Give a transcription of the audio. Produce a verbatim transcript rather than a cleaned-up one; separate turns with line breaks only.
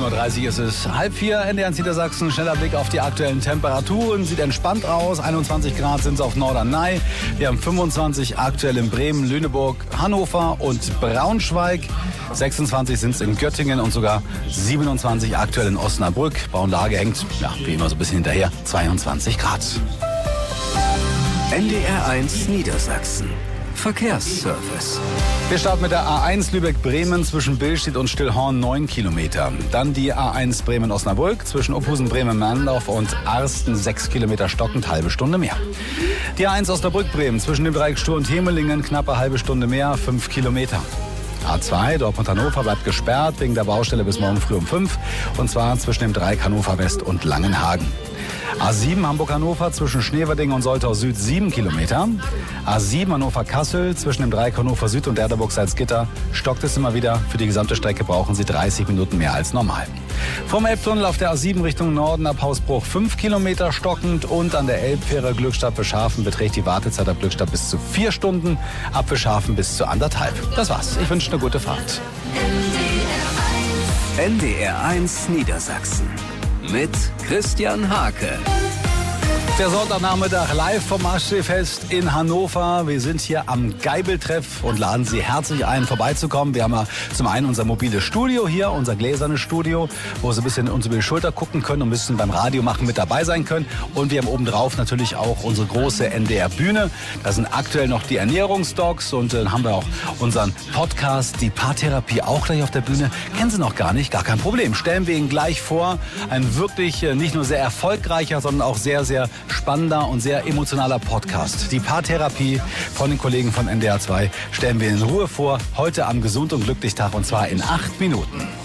achtzehn Uhr dreißig ist es. Halb vier, N D R eins Niedersachsen. Schneller Blick auf die aktuellen Temperaturen. Sieht entspannt aus. einundzwanzig Grad sind es auf Norderney. Wir haben fünfundzwanzig aktuell in Bremen, Lüneburg, Hannover und Braunschweig. sechsundzwanzig sind es in Göttingen und sogar siebenundzwanzig aktuell in Osnabrück. Braunlage hängt, ja, wie immer so ein bisschen hinterher, zweiundzwanzig Grad.
N D R eins Niedersachsen. Verkehrsservice.
Wir starten mit der A eins Lübeck-Bremen zwischen Billstedt und Stillhorn neun Kilometer. Dann die A eins Bremen-Osnabrück zwischen Uphusen, Bremen-Merndorf und Arsten sechs Kilometer stockend, halbe Stunde mehr. Die A eins Osnabrück-Bremen zwischen dem Dreieck Stur und Hemelingen knappe halbe Stunde mehr, fünf Kilometer. A zwei Dortmund-Hannover bleibt gesperrt wegen der Baustelle bis morgen früh um fünf. Und zwar zwischen dem Dreieck Hannover West und Langenhagen. A sieben Hamburg-Hannover zwischen Schneverding und Soltau Süd sieben Kilometer. A sieben Hannover-Kassel zwischen dem Dreieck Hannover Süd und Erderburg-Salzgitter stockt es immer wieder. Für die gesamte Strecke brauchen Sie dreißig Minuten mehr als normal. Vom Elbtunnel auf der A sieben Richtung Norden ab Hausbruch fünf Kilometer stockend und an der Elbfähre Glückstadt-Beschafen beträgt die Wartezeit ab Glückstadt bis zu vier Stunden, ab Beschafen bis zu anderthalb. Das war's. Ich wünsche eine gute Fahrt.
N D R eins Niedersachsen mit Christian Hake.
Der Sonntagnachmittag live vom Maschseefest in Hannover. Wir sind hier am Geibeltreff und laden Sie herzlich ein, vorbeizukommen. Wir haben ja zum einen unser mobiles Studio hier, unser gläsernes Studio, wo Sie ein bisschen uns über die Schulter gucken können und ein bisschen beim Radio machen mit dabei sein können. Und wir haben obendrauf natürlich auch unsere große N D R-Bühne. Da sind aktuell noch die Ernährungsdocs und dann haben wir auch unseren Podcast, die Paartherapie, auch gleich auf der Bühne. Kennen Sie noch gar nicht, gar kein Problem. Stellen wir Ihnen gleich vor. Ein wirklich nicht nur sehr erfolgreicher, sondern auch sehr, sehr spannender und sehr emotionaler Podcast. Die Paartherapie von den Kollegen von N D R zwei stellen wir in Ruhe vor, heute am Gesund und Glücklich Tag und zwar in acht Minuten.